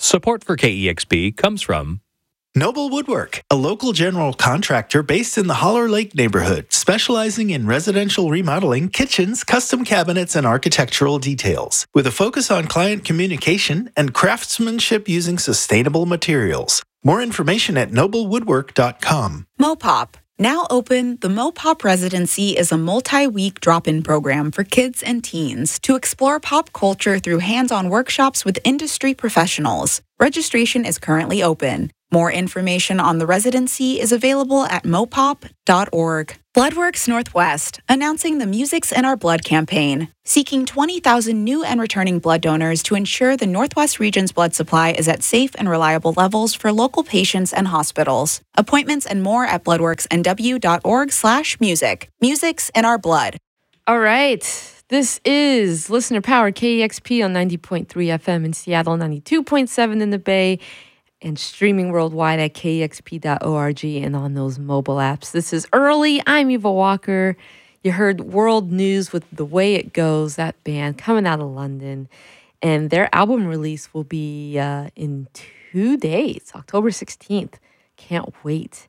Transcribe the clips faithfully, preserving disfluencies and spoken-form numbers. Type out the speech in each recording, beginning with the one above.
Support for K E X P comes from Noble Woodwork, a local general contractor based in the Holler Lake neighborhood, specializing in residential remodeling, kitchens, custom cabinets, and architectural details, with a focus on client communication and craftsmanship using sustainable materials. More information at noble woodwork dot com. Mopop. Now open, the Mopop Residency is a multi-week drop-in program for kids and teens to explore pop culture through hands-on workshops with industry professionals. Registration is currently open. More information on the residency is available at mopop dot org. Bloodworks Northwest, announcing the Musics in Our Blood campaign, seeking twenty thousand new and returning blood donors to ensure the Northwest region's blood supply is at safe and reliable levels for local patients and hospitals. Appointments and more at bloodworks n w dot org slash music. Musics in Our Blood. All right. This is listener powered K E X P on ninety point three F M in Seattle, ninety-two point seven in the Bay, and streaming worldwide at K E X P dot org and on those mobile apps. This is Early. I'm Eva Walker. You heard World News with The Way It Goes, that band coming out of London. And their album release will be uh, in two days, October sixteenth. Can't wait.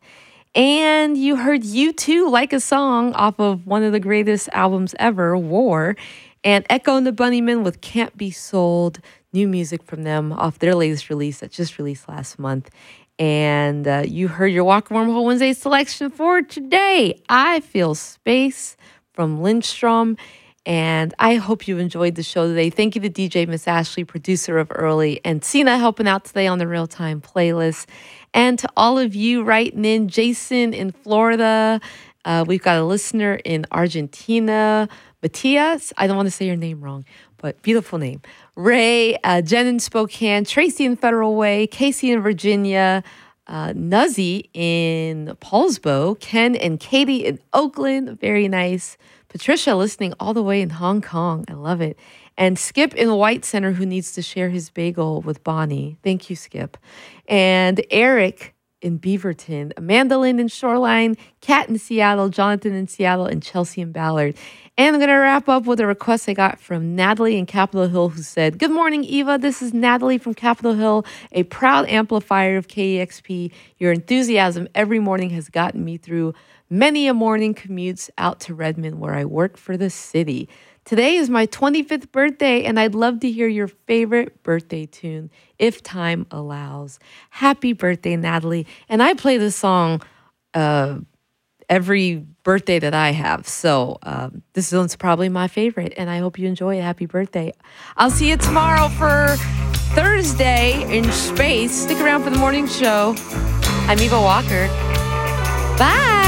And you heard U two, Like a Song, off of one of the greatest albums ever, War. And Echo and the Bunnymen with Can't Be Sold. New music from them off their latest release that just released last month. And uh, you heard your Walker Wormhole Wednesday selection for today. I Feel Space from Lindstrom. And I hope you enjoyed the show today. Thank you to D J Miss Ashley, producer of Early, and Sina helping out today on the Real Time playlist. And to all of you writing in, Jason in Florida. Uh, we've got a listener in Argentina. Matias, I don't want to say your name wrong, but beautiful name. Ray, uh, Jen in Spokane, Tracy in Federal Way, Casey in Virginia, uh, Nuzzy in Paulsbo, Ken and Katie in Oakland, very nice. Patricia listening all the way in Hong Kong, I love it. And Skip in White Center, who needs to share his bagel with Bonnie. Thank you, Skip. And Eric in Beaverton, Amanda Lynn in Shoreline, Kat in Seattle, Jonathan in Seattle, and Chelsea in Ballard. And I'm going to wrap up with a request I got from Natalie in Capitol Hill, who said, "Good morning, Eva. This is Natalie from Capitol Hill, a proud amplifier of K E X P. Your enthusiasm every morning has gotten me through many a morning commutes out to Redmond, where I work for the city. Today is my twenty-fifth birthday, and I'd love to hear your favorite birthday tune, if time allows. Happy birthday, Natalie." And I play this song uh, every birthday that I have. So um, this one's probably my favorite, and I hope you enjoy it. Happy birthday. I'll see you tomorrow for Thursday in space. Stick around for the morning show. I'm Eva Walker. Bye.